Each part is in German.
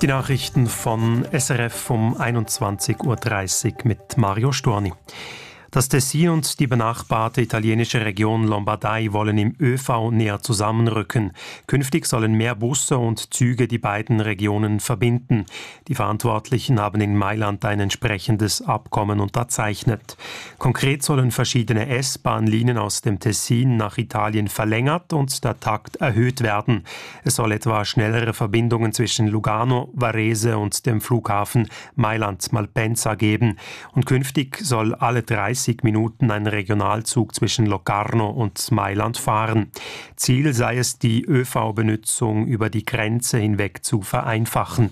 Die Nachrichten von SRF um 21.30 Uhr mit Mario Storni. Das Tessin und die benachbarte italienische Region Lombardei wollen im ÖV näher zusammenrücken. Künftig sollen mehr Busse und Züge die beiden Regionen verbinden. Die Verantwortlichen haben in Mailand ein entsprechendes Abkommen unterzeichnet. Konkret sollen verschiedene S-Bahn-Linien aus dem Tessin nach Italien verlängert und der Takt erhöht werden. Es soll etwa schnellere Verbindungen zwischen Lugano, Varese und dem Flughafen Mailand-Malpensa geben. Und künftig soll alle 30 Minuten ein Regionalzug zwischen Locarno und Mailand fahren. Ziel sei es, die ÖV-Benutzung über die Grenze hinweg zu vereinfachen.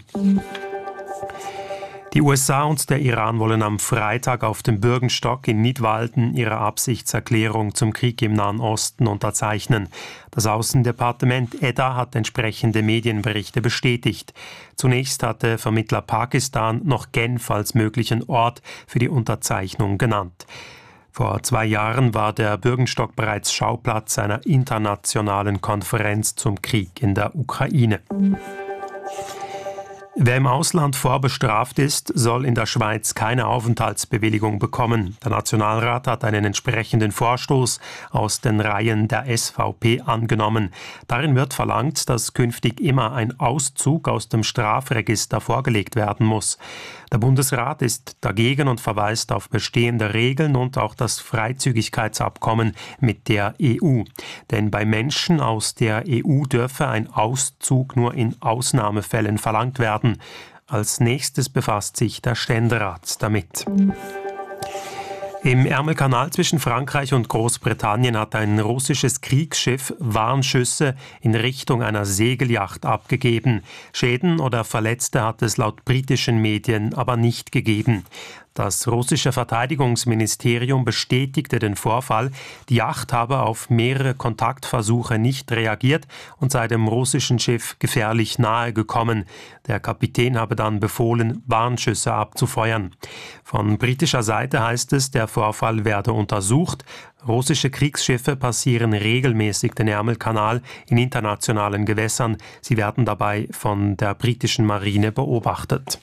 Die USA und der Iran wollen am Freitag auf dem Bürgenstock in Nidwalden ihre Absichtserklärung zum Krieg im Nahen Osten unterzeichnen. Das Außendepartement EDA hat entsprechende Medienberichte bestätigt. Zunächst hatte Vermittler Pakistan noch Genf als möglichen Ort für die Unterzeichnung genannt. Vor 2 Jahren war der Bürgenstock bereits Schauplatz einer internationalen Konferenz zum Krieg in der Ukraine. Wer im Ausland vorbestraft ist, soll in der Schweiz keine Aufenthaltsbewilligung bekommen. Der Nationalrat hat einen entsprechenden Vorstoß aus den Reihen der SVP angenommen. Darin wird verlangt, dass künftig immer ein Auszug aus dem Strafregister vorgelegt werden muss. Der Bundesrat ist dagegen und verweist auf bestehende Regeln und auch das Freizügigkeitsabkommen mit der EU. Denn bei Menschen aus der EU dürfe ein Auszug nur in Ausnahmefällen verlangt werden. Als nächstes befasst sich der Ständerat damit. Im Ärmelkanal zwischen Frankreich und Großbritannien hat ein russisches Kriegsschiff Warnschüsse in Richtung einer Segelyacht abgegeben. Schäden oder Verletzte hat es laut britischen Medien aber nicht gegeben. Das russische Verteidigungsministerium bestätigte den Vorfall. Die Yacht habe auf mehrere Kontaktversuche nicht reagiert und sei dem russischen Schiff gefährlich nahe gekommen. Der Kapitän habe dann befohlen, Warnschüsse abzufeuern. Von britischer Seite heißt es, der Vorfall werde untersucht. Russische Kriegsschiffe passieren regelmäßig den Ärmelkanal in internationalen Gewässern. Sie werden dabei von der britischen Marine beobachtet.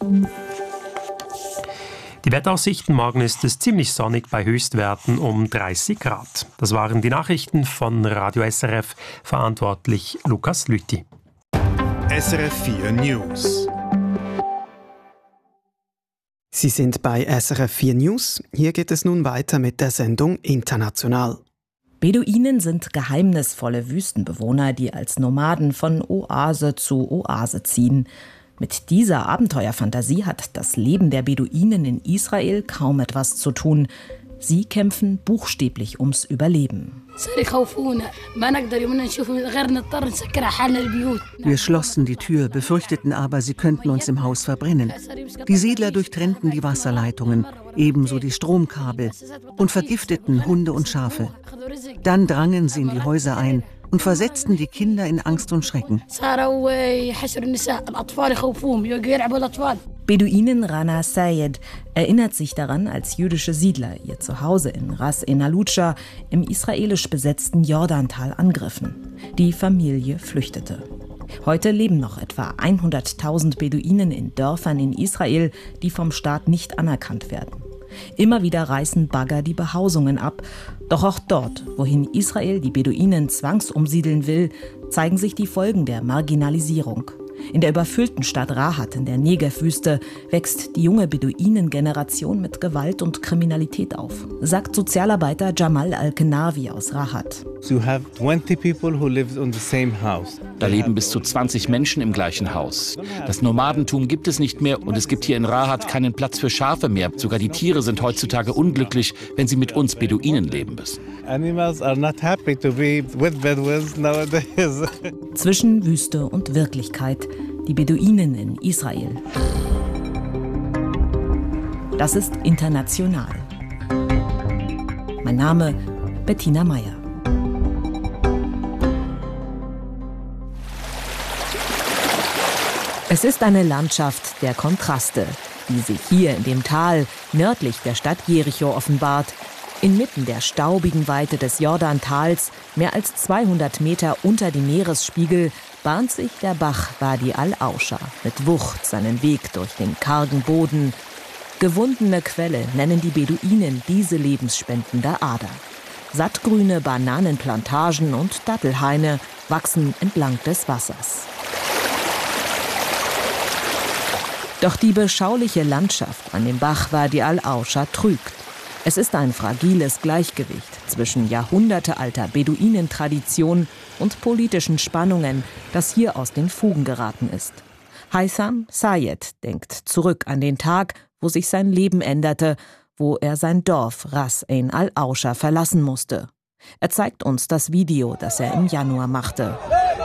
Die Wetteraussichten: Morgen ist es ziemlich sonnig bei Höchstwerten um 30 Grad. Das waren die Nachrichten von Radio SRF, verantwortlich Lukas Lüthi. SRF 4 News. Sie sind bei SRF 4 News. Hier geht es nun weiter mit der Sendung International. Beduinen sind geheimnisvolle Wüstenbewohner, die als Nomaden von Oase zu Oase ziehen. Mit dieser Abenteuerfantasie hat das Leben der Beduinen in Israel kaum etwas zu tun. Sie kämpfen buchstäblich ums Überleben. Wir schlossen die Tür, befürchteten aber, sie könnten uns im Haus verbrennen. Die Siedler durchtrennten die Wasserleitungen, ebenso die Stromkabel und vergifteten Hunde und Schafe. Dann drangen sie in die Häuser ein und versetzten die Kinder in Angst und Schrecken. Beduinin Rana Sayed erinnert sich daran, als jüdische Siedler ihr Zuhause in Ras el Lutscha im israelisch besetzten Jordantal angriffen. Die Familie flüchtete. Heute leben noch etwa 100.000 Beduinen in Dörfern in Israel, die vom Staat nicht anerkannt werden. Immer wieder reißen Bagger die Behausungen ab. Doch auch dort, wohin Israel die Beduinen zwangsumsiedeln will, zeigen sich die Folgen der Marginalisierung. In der überfüllten Stadt Rahat in der Negev-Wüste wächst die junge Beduinen-Generation mit Gewalt und Kriminalität auf, sagt Sozialarbeiter Jamal Al-Kenawi aus Rahat. Da leben bis zu 20 Menschen im gleichen Haus. Das Nomadentum gibt es nicht mehr und es gibt hier in Rahat keinen Platz für Schafe mehr. Sogar die Tiere sind heutzutage unglücklich, wenn sie mit uns Beduinen leben müssen. Zwischen Wüste und Wirklichkeit, die Beduinen in Israel. Das ist international. Mein Name Bettina Meyer. Es ist eine Landschaft der Kontraste, die sich hier in dem Tal nördlich der Stadt Jericho offenbart. Inmitten der staubigen Weite des Jordantals, mehr als 200 Meter unter dem Meeresspiegel, bahnt sich der Bach Wadi al-Auscha mit Wucht seinen Weg durch den kargen Boden. Gewundene Quelle nennen die Beduinen diese lebensspendende Ader. Sattgrüne Bananenplantagen und Dattelhaine wachsen entlang des Wassers. Doch die beschauliche Landschaft an dem Bach Wadi al-Auscha trügt. Es ist ein fragiles Gleichgewicht zwischen jahrhundertealter Beduinentradition und politischen Spannungen, das hier aus den Fugen geraten ist. Haitham Sayed denkt zurück an den Tag, wo sich sein Leben änderte, wo er sein Dorf Ras Ain al-Auscha verlassen musste. Er zeigt uns das Video, das er im Januar machte.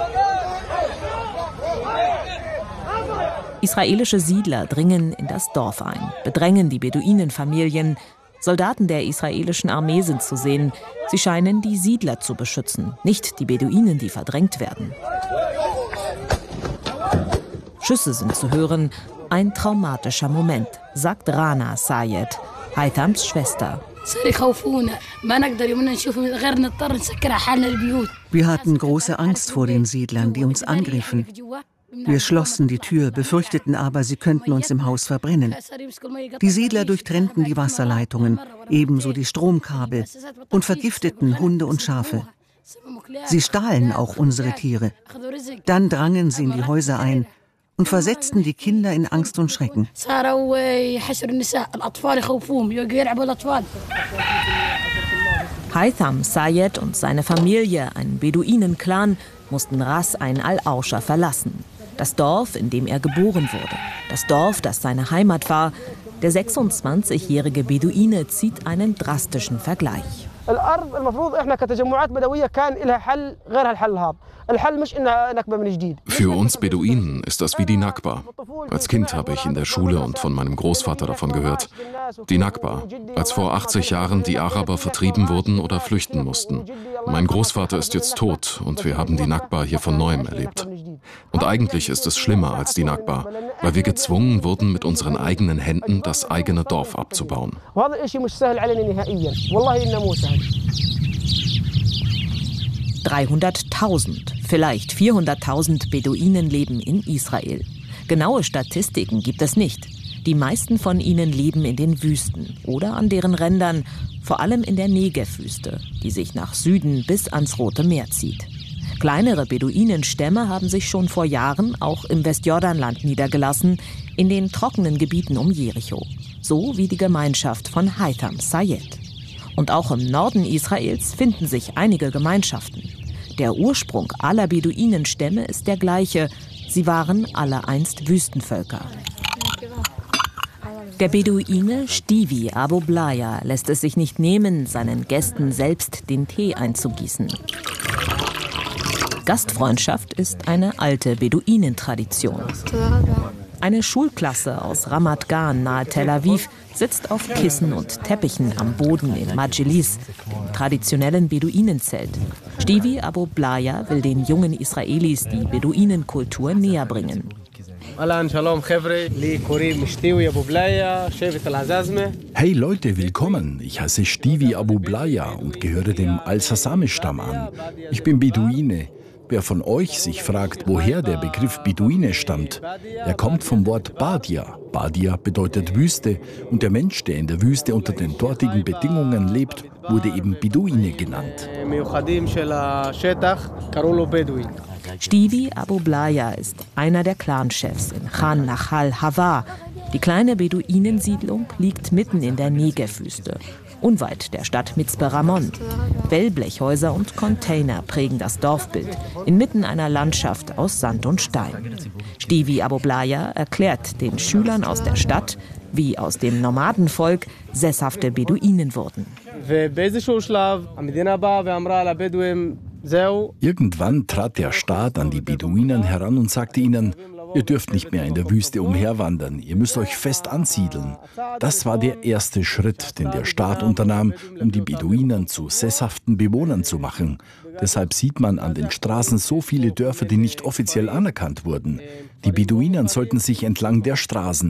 Israelische Siedler dringen in das Dorf ein, bedrängen die Beduinenfamilien. Soldaten der israelischen Armee sind zu sehen. Sie scheinen die Siedler zu beschützen, nicht die Beduinen, die verdrängt werden. Schüsse sind zu hören. Ein traumatischer Moment, sagt Rana Sayed, Haithams Schwester. Wir hatten große Angst vor den Siedlern, die uns angriffen. Wir schlossen die Tür, befürchteten aber, sie könnten uns im Haus verbrennen. Die Siedler durchtrennten die Wasserleitungen, ebenso die Stromkabel und vergifteten Hunde und Schafe. Sie stahlen auch unsere Tiere. Dann drangen sie in die Häuser ein und versetzten die Kinder in Angst und Schrecken. Haitham Sayed und seine Familie, ein Beduinenclan, mussten Ras Ain al-Auscha verlassen. Das Dorf, in dem er geboren wurde. Das Dorf, das seine Heimat war. Der 26-jährige Beduine zieht einen drastischen Vergleich. Für uns Beduinen ist das wie die Nakba. Als Kind habe ich in der Schule und von meinem Großvater davon gehört. Die Nakba, als vor 80 Jahren die Araber vertrieben wurden oder flüchten mussten. Mein Großvater ist jetzt tot und wir haben die Nakba hier von Neuem erlebt. Und eigentlich ist es schlimmer als die Nakba, weil wir gezwungen wurden, mit unseren eigenen Händen das eigene Dorf abzubauen. 300.000, vielleicht 400.000 Beduinen leben in Israel. Genaue Statistiken gibt es nicht. Die meisten von ihnen leben in den Wüsten oder an deren Rändern, vor allem in der Negev-Wüste, die sich nach Süden bis ans Rote Meer zieht. Kleinere Beduinenstämme haben sich schon vor Jahren auch im Westjordanland niedergelassen, in den trockenen Gebieten um Jericho. So wie die Gemeinschaft von Haitham Sayed. Und auch im Norden Israels finden sich einige Gemeinschaften. Der Ursprung aller Beduinenstämme ist der gleiche. Sie waren alle einst Wüstenvölker. Der Beduine Stivi Abu Blaya lässt es sich nicht nehmen, seinen Gästen selbst den Tee einzugießen. Gastfreundschaft ist eine alte Beduinentradition. Eine Schulklasse aus Ramat Gan nahe Tel Aviv sitzt auf Kissen und Teppichen am Boden in Majlis, dem traditionellen Beduinenzelt. Stivi Abu Blaya will den jungen Israelis die Beduinenkultur näher bringen. Hey Leute, willkommen. Ich heiße Stivi Abu Blaya und gehöre dem Al-Sasame-Stamm an. Ich bin Beduine. Wer von euch sich fragt, woher der Begriff Beduine stammt, er kommt vom Wort Badia. Badia bedeutet Wüste und der Mensch, der in der Wüste unter den dortigen Bedingungen lebt, wurde eben Beduine genannt. Stivi Abu Blaya ist einer der Clanchefs in Khan Nachal Hava. Die kleine Beduinensiedlung liegt mitten in der Negev-Wüste, unweit der Stadt Mitzpe Ramon. Wellblechhäuser und Container prägen das Dorfbild, inmitten einer Landschaft aus Sand und Stein. Stivi Abu Blaya erklärt den Schülern aus der Stadt, wie aus dem Nomadenvolk sesshafte Beduinen wurden. Irgendwann trat der Staat an die Beduinen heran und sagte ihnen: Ihr dürft nicht mehr in der Wüste umherwandern, ihr müsst euch fest ansiedeln. Das war der erste Schritt, den der Staat unternahm, um die Beduinen zu sesshaften Bewohnern zu machen. Deshalb sieht man an den Straßen so viele Dörfer, die nicht offiziell anerkannt wurden. Die Beduinen sollten sich entlang der Straßen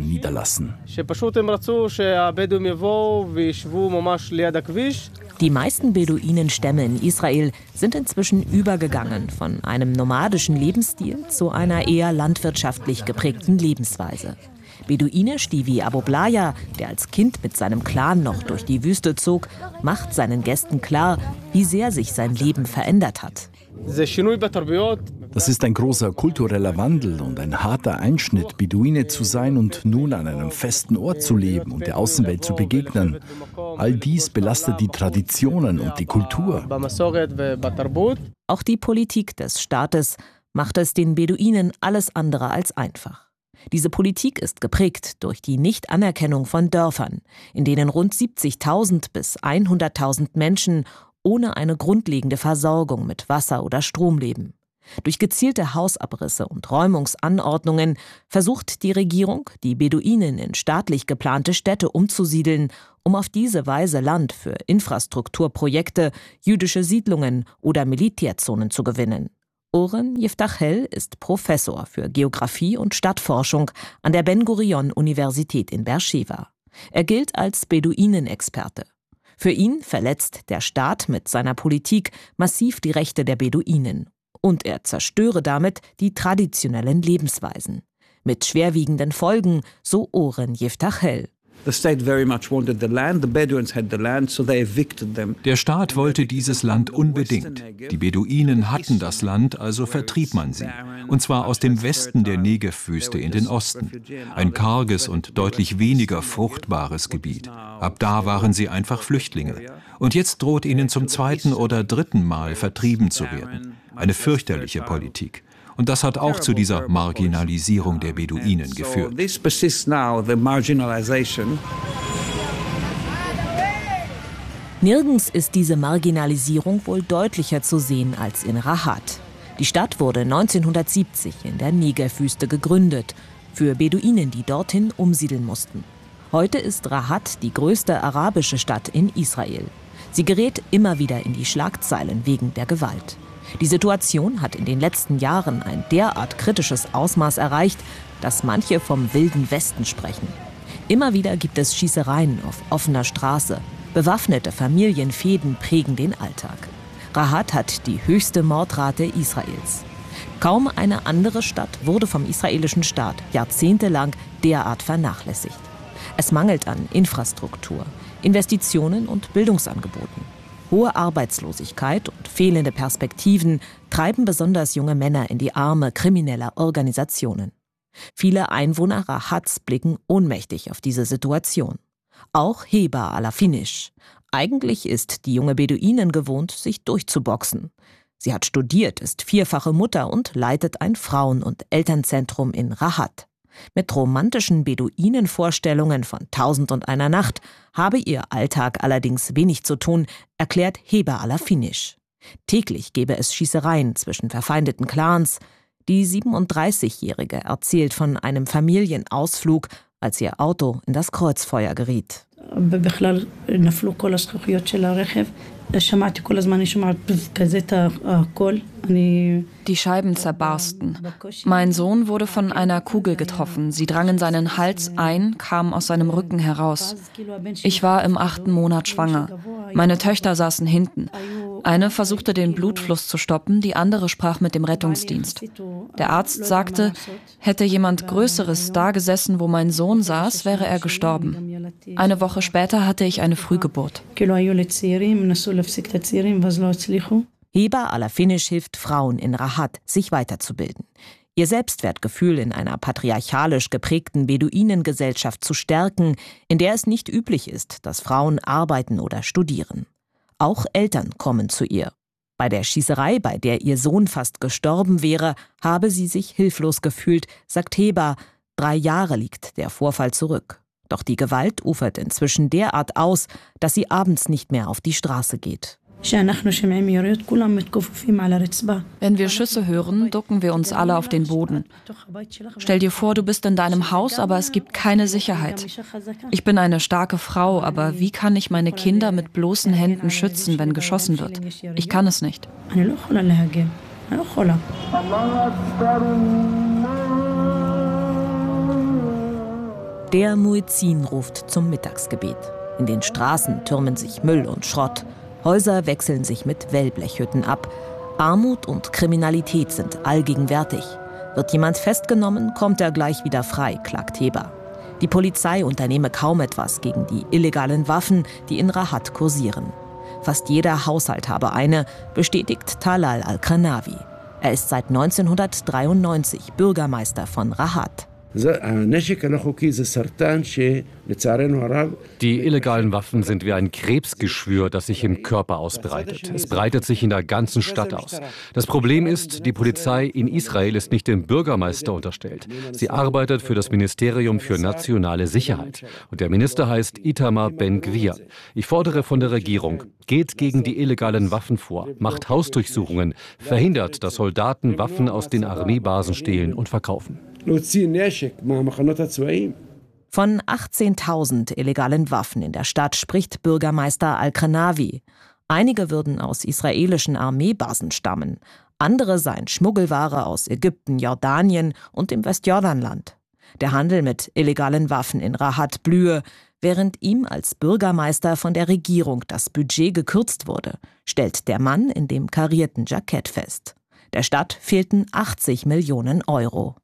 Die meisten Beduinenstämme in Israel sind inzwischen übergegangen von einem nomadischen Lebensstil zu einer eher landwirtschaftlich geprägten Lebensweise. Beduinisch Divi Aboblaya, der als Kind mit seinem Clan noch durch die Wüste zog, macht seinen Gästen klar, wie sehr sich sein Leben verändert hat. Das ist ein großer kultureller Wandel und ein harter Einschnitt, Beduine zu sein und nun an einem festen Ort zu leben und der Außenwelt zu begegnen. All dies belastet die Traditionen und die Kultur. Auch die Politik des Staates macht es den Beduinen alles andere als einfach. Diese Politik ist geprägt durch die Nichtanerkennung von Dörfern, in denen rund 70.000 bis 100.000 Menschen ohne eine grundlegende Versorgung mit Wasser oder Strom leben. Durch gezielte Hausabrisse und Räumungsanordnungen versucht die Regierung, die Beduinen in staatlich geplante Städte umzusiedeln, um auf diese Weise Land für Infrastrukturprojekte, jüdische Siedlungen oder Militärzonen zu gewinnen. Oren Yiftachel ist Professor für Geographie und Stadtforschung an der Ben-Gurion-Universität in Beersheva. Er gilt als Beduinenexperte. Für ihn verletzt der Staat mit seiner Politik massiv die Rechte der Beduinen. Und er zerstöre damit die traditionellen Lebensweisen. Mit schwerwiegenden Folgen, so Oren Yiftachel. Der Staat wollte dieses Land unbedingt. Die Beduinen hatten das Land, also vertrieb man sie. Und zwar aus dem Westen der Negev-Wüste in den Osten. Ein karges und deutlich weniger fruchtbares Gebiet. Ab da waren sie einfach Flüchtlinge. Und jetzt droht ihnen zum 2. oder 3. Mal vertrieben zu werden. Eine fürchterliche Politik. Und das hat auch zu dieser Marginalisierung der Beduinen geführt. Nirgends ist diese Marginalisierung wohl deutlicher zu sehen als in Rahat. Die Stadt wurde 1970 in der Negev-Wüste gegründet, für Beduinen, die dorthin umsiedeln mussten. Heute ist Rahat die größte arabische Stadt in Israel. Sie gerät immer wieder in die Schlagzeilen wegen der Gewalt. Die Situation hat in den letzten Jahren ein derart kritisches Ausmaß erreicht, dass manche vom Wilden Westen sprechen. Immer wieder gibt es Schießereien auf offener Straße. Bewaffnete Familienfehden prägen den Alltag. Rahat hat die höchste Mordrate Israels. Kaum eine andere Stadt wurde vom israelischen Staat jahrzehntelang derart vernachlässigt. Es mangelt an Infrastruktur, Investitionen und Bildungsangeboten. Hohe Arbeitslosigkeit und fehlende Perspektiven treiben besonders junge Männer in die Arme krimineller Organisationen. Viele Einwohner Rahats blicken ohnmächtig auf diese Situation. Auch Heba Alafinish. Eigentlich ist die junge Beduinin gewohnt, sich durchzuboxen. Sie hat studiert, ist 4-fache Mutter und leitet ein Frauen- und Elternzentrum in Rahat. Mit romantischen Beduinenvorstellungen von 1001 Nacht habe ihr Alltag allerdings wenig zu tun, erklärt Heba Alafinish. Täglich gebe es Schießereien zwischen verfeindeten Clans. Die 37-Jährige erzählt von einem Familienausflug, als ihr Auto in das Kreuzfeuer geriet. Die Scheiben zerbarsten. Mein Sohn wurde von einer Kugel getroffen. Sie drang in seinen Hals ein, kam aus seinem Rücken heraus. Ich war im 8. Monat schwanger. Meine Töchter saßen hinten. Eine versuchte, den Blutfluss zu stoppen, die andere sprach mit dem Rettungsdienst. Der Arzt sagte, hätte jemand Größeres da gesessen, wo mein Sohn saß, wäre er gestorben. Eine Woche später hatte ich eine Frühgeburt. Heba Alafinish hilft Frauen in Rahat, sich weiterzubilden. Ihr Selbstwertgefühl in einer patriarchalisch geprägten Beduinengesellschaft zu stärken, in der es nicht üblich ist, dass Frauen arbeiten oder studieren. Auch Eltern kommen zu ihr. Bei der Schießerei, bei der ihr Sohn fast gestorben wäre, habe sie sich hilflos gefühlt, sagt Heba. 3 Jahre liegt der Vorfall zurück. Doch die Gewalt ufert inzwischen derart aus, dass sie abends nicht mehr auf die Straße geht. Wenn wir Schüsse hören, ducken wir uns alle auf den Boden. Stell dir vor, du bist in deinem Haus, aber es gibt keine Sicherheit. Ich bin eine starke Frau, aber wie kann ich meine Kinder mit bloßen Händen schützen, wenn geschossen wird? Ich kann es nicht. Der Muezzin ruft zum Mittagsgebet. In den Straßen türmen sich Müll und Schrott. Häuser wechseln sich mit Wellblechhütten ab. Armut und Kriminalität sind allgegenwärtig. Wird jemand festgenommen, kommt er gleich wieder frei, klagt Heba. Die Polizei unternehme kaum etwas gegen die illegalen Waffen, die in Rahat kursieren. Fast jeder Haushalt habe eine, bestätigt Talal Al-Qanawi. Er ist seit 1993 Bürgermeister von Rahat. Die illegalen Waffen sind wie ein Krebsgeschwür, das sich im Körper ausbreitet. Es breitet sich in der ganzen Stadt aus. Das Problem ist, die Polizei in Israel ist nicht dem Bürgermeister unterstellt. Sie arbeitet für das Ministerium für nationale Sicherheit. Und der Minister heißt Itamar Ben-Gvir. Ich fordere von der Regierung, geht gegen die illegalen Waffen vor, macht Hausdurchsuchungen, verhindert, dass Soldaten Waffen aus den Armeebasen stehlen und verkaufen. Von 18.000 illegalen Waffen in der Stadt spricht Bürgermeister Al-Qanawi. Einige würden aus israelischen Armeebasen stammen. Andere seien Schmuggelware aus Ägypten, Jordanien und dem Westjordanland. Der Handel mit illegalen Waffen in Rahat blühe. Während ihm als Bürgermeister von der Regierung das Budget gekürzt wurde, stellt der Mann in dem karierten Jackett fest. Der Stadt fehlten 80 Millionen Euro.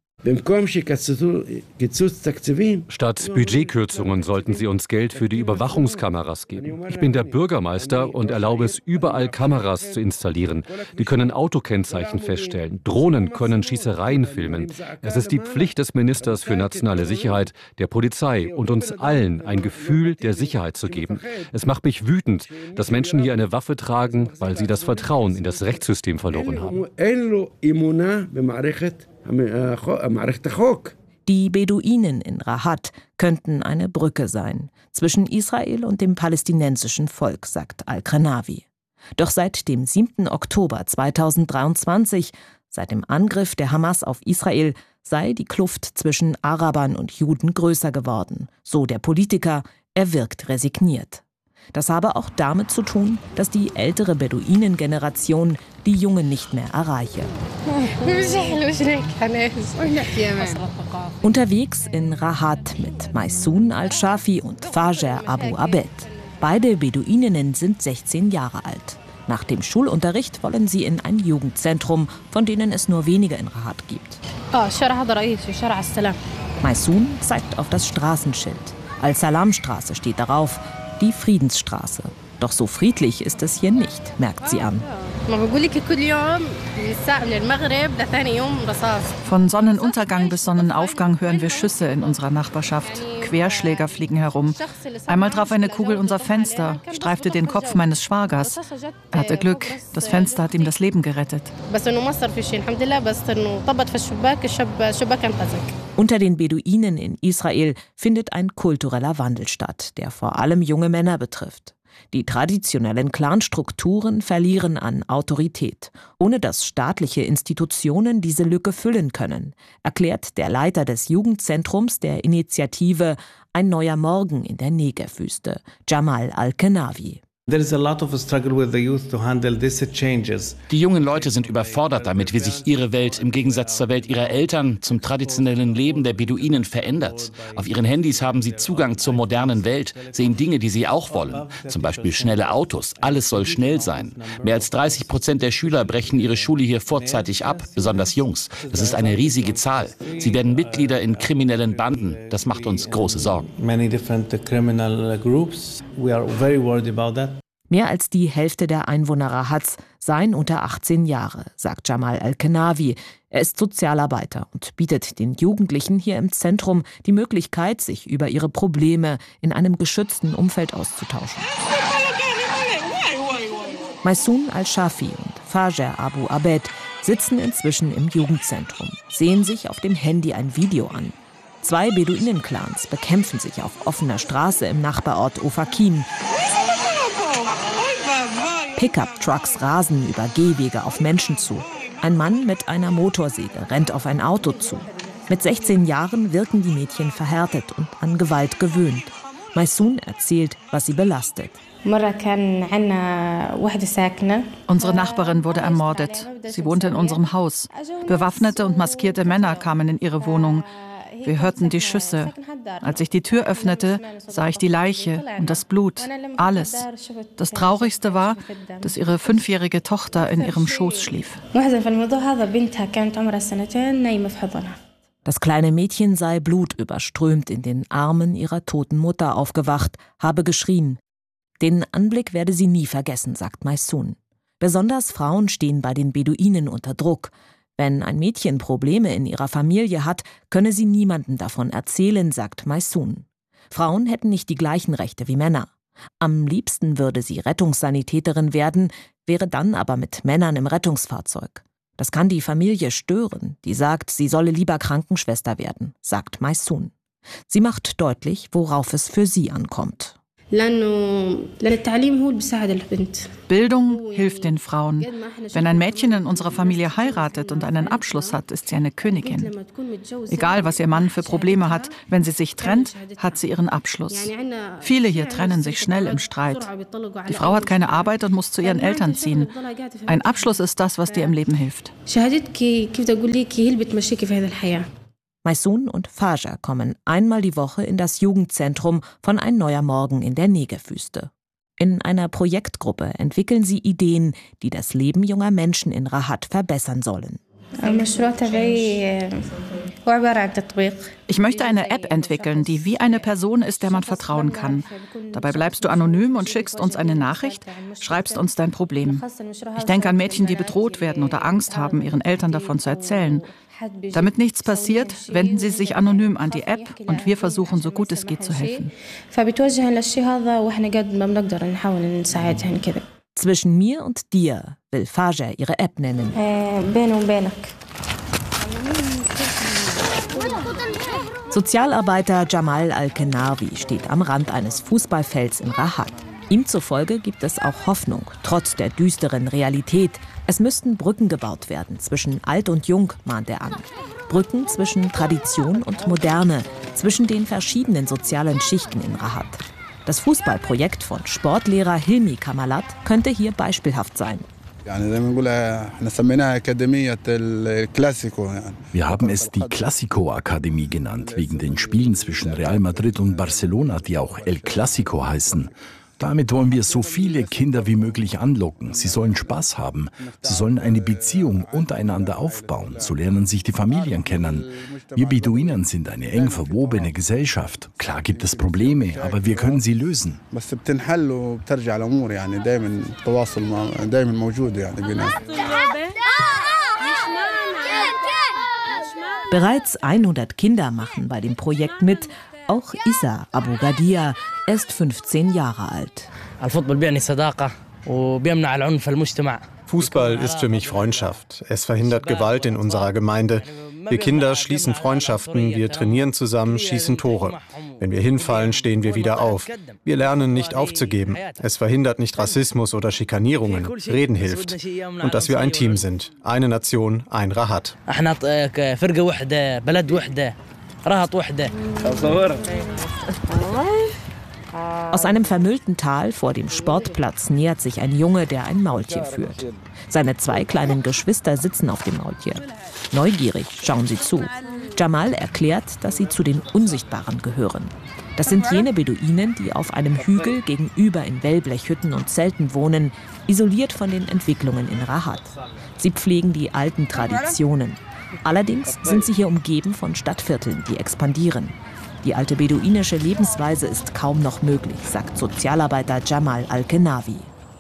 Statt Budgetkürzungen sollten sie uns Geld für die Überwachungskameras geben. Ich bin der Bürgermeister und erlaube es, überall Kameras zu installieren. Die können Autokennzeichen feststellen. Drohnen können Schießereien filmen. Es ist die Pflicht des Ministers für nationale Sicherheit, der Polizei und uns allen ein Gefühl der Sicherheit zu geben. Es macht mich wütend, dass Menschen hier eine Waffe tragen, weil sie das Vertrauen in das Rechtssystem verloren haben. Die Beduinen in Rahat könnten eine Brücke sein zwischen Israel und dem palästinensischen Volk, sagt Al-Qanawi. Doch seit dem 7. Oktober 2023, seit dem Angriff der Hamas auf Israel, sei die Kluft zwischen Arabern und Juden größer geworden, so der Politiker. Er wirkt resigniert. Das habe auch damit zu tun, dass die ältere Beduinengeneration die Jungen nicht mehr erreiche. Unterwegs in Rahat mit Maysoon Al-Shafi und Fajer Abu Abed. Beide Beduininnen sind 16 Jahre alt. Nach dem Schulunterricht wollen sie in ein Jugendzentrum, von denen es nur wenige in Rahat gibt. Maysoon zeigt auf das Straßenschild. Al-Salam-Straße steht darauf, die Friedensstraße. Doch so friedlich ist es hier nicht, merkt sie an. Von Sonnenuntergang bis Sonnenaufgang hören wir Schüsse in unserer Nachbarschaft. Querschläger fliegen herum. Einmal traf eine Kugel unser Fenster, streifte den Kopf meines Schwagers. Er hatte Glück, das Fenster hat ihm das Leben gerettet. Unter den Beduinen in Israel findet ein kultureller Wandel statt, der vor allem junge Männer betrifft. Die traditionellen Clanstrukturen verlieren an Autorität, ohne dass staatliche Institutionen diese Lücke füllen können, erklärt der Leiter des Jugendzentrums der Initiative Ein neuer Morgen in der Negev-Wüste, Jamal Al-Qanawi. Die jungen Leute sind überfordert damit, wie sich ihre Welt im Gegensatz zur Welt ihrer Eltern zum traditionellen Leben der Beduinen verändert. Auf ihren Handys haben sie Zugang zur modernen Welt, sehen Dinge, die sie auch wollen. Zum Beispiel schnelle Autos. Alles soll schnell sein. Mehr als 30% der Schüler brechen ihre Schule hier vorzeitig ab, besonders Jungs. Das ist eine riesige Zahl. Sie werden Mitglieder in kriminellen Banden. Das macht uns große Sorgen. Mehr als die Hälfte der Einwohner Rahats seien unter 18 Jahre, sagt Jamal Al-Qanawi. Er ist Sozialarbeiter und bietet den Jugendlichen hier im Zentrum die Möglichkeit, sich über ihre Probleme in einem geschützten Umfeld auszutauschen. Maysoon Al-Shafi und Fajer Abu Abed sitzen inzwischen im Jugendzentrum, sehen sich auf dem Handy ein Video an. 2 Beduinenclans bekämpfen sich auf offener Straße im Nachbarort Ofakim. Pickup-Trucks rasen über Gehwege auf Menschen zu. Ein Mann mit einer Motorsäge rennt auf ein Auto zu. Mit 16 Jahren wirken die Mädchen verhärtet und an Gewalt gewöhnt. Maysoon erzählt, was sie belastet. Unsere Nachbarin wurde ermordet. Sie wohnte in unserem Haus. Bewaffnete und maskierte Männer kamen in ihre Wohnung. Wir hörten die Schüsse. Als ich die Tür öffnete, sah ich die Leiche und das Blut. Alles. Das Traurigste war, dass ihre 5-jährige Tochter in ihrem Schoß schlief. Das kleine Mädchen sei blutüberströmt in den Armen ihrer toten Mutter aufgewacht, habe geschrien. Den Anblick werde sie nie vergessen, sagt Maysoon. Besonders Frauen stehen bei den Beduinen unter Druck. Wenn ein Mädchen Probleme in ihrer Familie hat, könne sie niemandem davon erzählen, sagt Maysoon. Frauen hätten nicht die gleichen Rechte wie Männer. Am liebsten würde sie Rettungssanitäterin werden, wäre dann aber mit Männern im Rettungsfahrzeug. Das kann die Familie stören, die sagt, sie solle lieber Krankenschwester werden, sagt Maysoon. Sie macht deutlich, worauf es für sie ankommt. Bildung hilft den Frauen. Wenn ein Mädchen in unserer Familie heiratet und einen Abschluss hat, ist sie eine Königin. Egal, was ihr Mann für Probleme hat, wenn sie sich trennt, hat sie ihren Abschluss. Viele hier trennen sich schnell im Streit. Die Frau hat keine Arbeit und muss zu ihren Eltern ziehen. Ein Abschluss ist das, was dir im Leben hilft. Maysoon und Faja kommen einmal die Woche in das Jugendzentrum von Ein neuer Morgen in der Negevwüste. In einer Projektgruppe entwickeln sie Ideen, die das Leben junger Menschen in Rahat verbessern sollen. Ich möchte eine App entwickeln, die wie eine Person ist, der man vertrauen kann. Dabei bleibst du anonym und schickst uns eine Nachricht, schreibst uns dein Problem. Ich denke an Mädchen, die bedroht werden oder Angst haben, ihren Eltern davon zu erzählen. Damit nichts passiert, wenden Sie sich anonym an die App und wir versuchen, so gut es geht, zu helfen. Zwischen mir und dir will Faja ihre App nennen. Sozialarbeiter Jamal Al-Kenawi steht am Rand eines Fußballfelds in Rahat. Ihm zufolge gibt es auch Hoffnung, trotz der düsteren Realität. Es müssten Brücken gebaut werden zwischen Alt und Jung, mahnt er an. Brücken zwischen Tradition und Moderne, zwischen den verschiedenen sozialen Schichten in Rahat. Das Fußballprojekt von Sportlehrer Hilmi Kamalat könnte hier beispielhaft sein. Wir haben es die Clásico-Akademie genannt, wegen den Spielen zwischen Real Madrid und Barcelona, die auch El Clásico heißen. Damit wollen wir so viele Kinder wie möglich anlocken. Sie sollen Spaß haben. Sie sollen eine Beziehung untereinander aufbauen. So lernen sich die Familien kennen. Wir Beduinen sind eine eng verwobene Gesellschaft. Klar gibt es Probleme, aber wir können sie lösen. Bereits 100 Kinder machen bei dem Projekt mit. Auch Issa Abu Gadia, er ist 15 Jahre alt. Fußball ist für mich Freundschaft. Es verhindert Gewalt in unserer Gemeinde. Wir Kinder schließen Freundschaften, wir trainieren zusammen, schießen Tore. Wenn wir hinfallen, stehen wir wieder auf. Wir lernen nicht aufzugeben. Es verhindert nicht Rassismus oder Schikanierungen. Reden hilft. Und dass wir ein Team sind. Eine Nation, ein Rahat. Aus einem vermüllten Tal vor dem Sportplatz nähert sich ein Junge, der ein Maultier führt. Seine 2 kleinen Geschwister sitzen auf dem Maultier. Neugierig schauen sie zu. Jamal erklärt, dass sie zu den Unsichtbaren gehören. Das sind jene Beduinen, die auf einem Hügel gegenüber in Wellblechhütten und Zelten wohnen, isoliert von den Entwicklungen in Rahat. Sie pflegen die alten Traditionen. Allerdings sind sie hier umgeben von Stadtvierteln, die expandieren. Die alte beduinische Lebensweise ist kaum noch möglich, sagt Sozialarbeiter Jamal Al-Kenawi.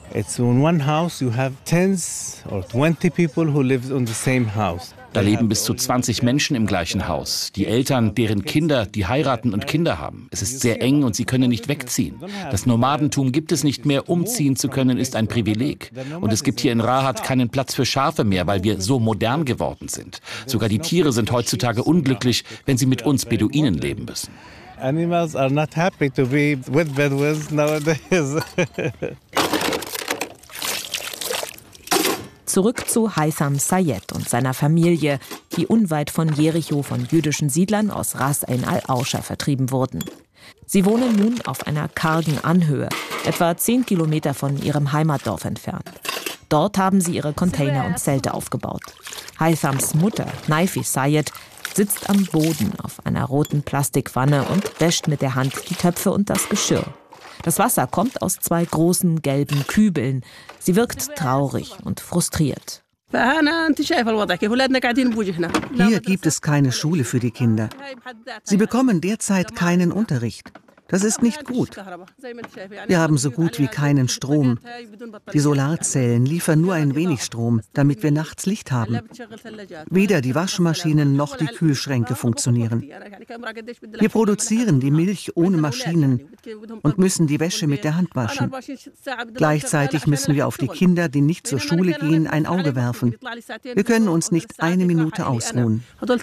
Da leben bis zu 20 Menschen im gleichen Haus. Die Eltern, deren Kinder, die heiraten und Kinder haben. Es ist sehr eng und sie können nicht wegziehen. Das Nomadentum gibt es nicht mehr. Umziehen zu können, ist ein Privileg. Und es gibt hier in Rahat keinen Platz für Schafe mehr, weil wir so modern geworden sind. Sogar die Tiere sind heutzutage unglücklich, wenn sie mit uns Beduinen leben müssen. Animals are not happy to be with Bedouins nowadays. Zurück zu Haitham Sayed und seiner Familie, die unweit von Jericho von jüdischen Siedlern aus Ras Ain al-Auscha vertrieben wurden. Sie wohnen nun auf einer kargen Anhöhe, etwa 10 Kilometer von ihrem Heimatdorf entfernt. Dort haben sie ihre Container und Zelte aufgebaut. Haithams Mutter, Naifi Sayed, sitzt am Boden auf einer roten Plastikwanne und wäscht mit der Hand die Töpfe und das Geschirr. Das Wasser kommt aus 2 großen gelben Kübeln. Sie wirkt traurig und frustriert. Hier gibt es keine Schule für die Kinder. Sie bekommen derzeit keinen Unterricht. Das ist nicht gut. Wir haben so gut wie keinen Strom. Die Solarzellen liefern nur ein wenig Strom, damit wir nachts Licht haben. Weder die Waschmaschinen noch die Kühlschränke funktionieren. Wir produzieren die Milch ohne Maschinen und müssen die Wäsche mit der Hand waschen. Gleichzeitig müssen wir auf die Kinder, die nicht zur Schule gehen, ein Auge werfen. Wir können uns nicht eine Minute ausruhen.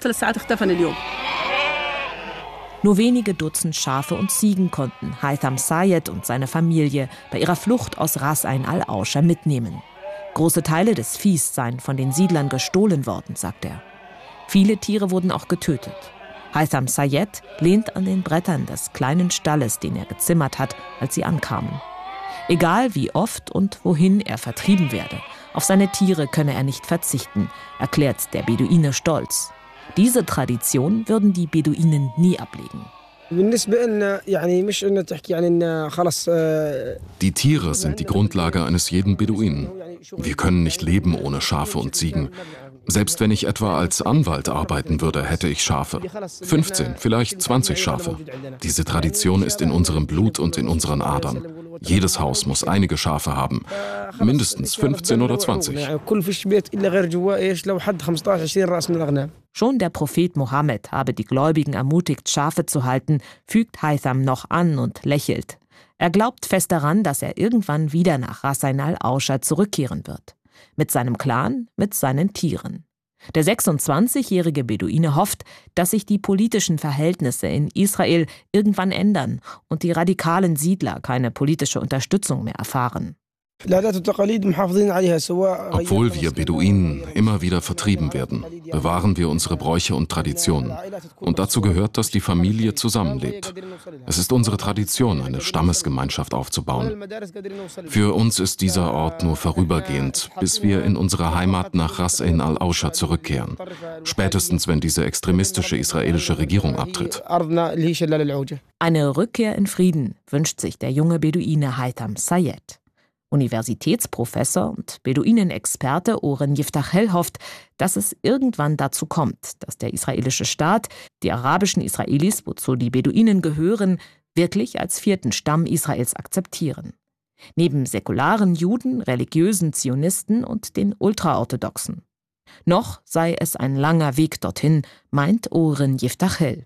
Nur wenige Dutzend Schafe und Ziegen konnten Haitham Sayed und seine Familie bei ihrer Flucht aus Ras Ain al-Auscha mitnehmen. Große Teile des Viehs seien von den Siedlern gestohlen worden, sagt er. Viele Tiere wurden auch getötet. Haitham Sayed lehnt an den Brettern des kleinen Stalles, den er gezimmert hat, als sie ankamen. Egal wie oft und wohin er vertrieben werde, auf seine Tiere könne er nicht verzichten, erklärt der Beduine stolz. Diese Tradition würden die Beduinen nie ablegen. Die Tiere sind die Grundlage eines jeden Beduinen. Wir können nicht leben ohne Schafe und Ziegen. Selbst wenn ich etwa als Anwalt arbeiten würde, hätte ich Schafe. 15, vielleicht 20 Schafe. Diese Tradition ist in unserem Blut und in unseren Adern. Jedes Haus muss einige Schafe haben. Mindestens 15 oder 20. Schon der Prophet Mohammed habe die Gläubigen ermutigt, Schafe zu halten, fügt Haitham noch an und lächelt. Er glaubt fest daran, dass er irgendwann wieder nach Ras Ain al-Auscha zurückkehren wird. Mit seinem Clan, mit seinen Tieren. Der 26-jährige Beduine hofft, dass sich die politischen Verhältnisse in Israel irgendwann ändern und die radikalen Siedler keine politische Unterstützung mehr erfahren. Obwohl wir Beduinen immer wieder vertrieben werden, bewahren wir unsere Bräuche und Traditionen. Und dazu gehört, dass die Familie zusammenlebt. Es ist unsere Tradition, eine Stammesgemeinschaft aufzubauen. Für uns ist dieser Ort nur vorübergehend, bis wir in unsere Heimat nach Ras Ain al-Auscha zurückkehren. Spätestens, wenn diese extremistische israelische Regierung abtritt. Eine Rückkehr in Frieden wünscht sich der junge Beduine Haitham Sayed. Universitätsprofessor und Beduinenexperte Oren Yiftachel hofft, dass es irgendwann dazu kommt, dass der israelische Staat die arabischen Israelis, wozu die Beduinen gehören, wirklich als 4. Stamm Israels akzeptieren. Neben säkularen Juden, religiösen Zionisten und den Ultraorthodoxen. Noch sei es ein langer Weg dorthin, meint Oren Yiftachel.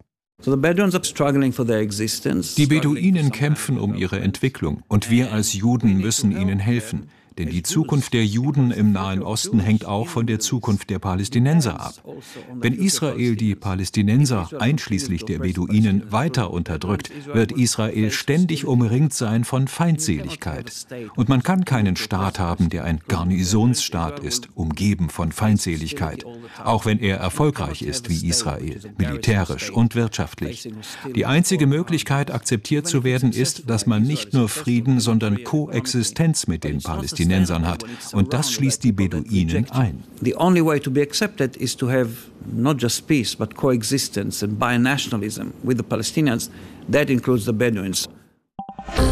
Die Beduinen kämpfen um ihre Entwicklung und wir als Juden müssen ihnen helfen. Denn die Zukunft der Juden im Nahen Osten hängt auch von der Zukunft der Palästinenser ab. Wenn Israel die Palästinenser, einschließlich der Beduinen, weiter unterdrückt, wird Israel ständig umringt sein von Feindseligkeit. Und man kann keinen Staat haben, der ein Garnisonsstaat ist, umgeben von Feindseligkeit, auch wenn er erfolgreich ist wie Israel, militärisch und wirtschaftlich. Die einzige Möglichkeit, akzeptiert zu werden, ist, dass man nicht nur Frieden, sondern Koexistenz mit den Palästinensern hat. Und das schließt die Beduinen ein. The only way to be accepted is to have not just peace, but coexistence and binationalism with the Palestinians. That includes the Bedouins.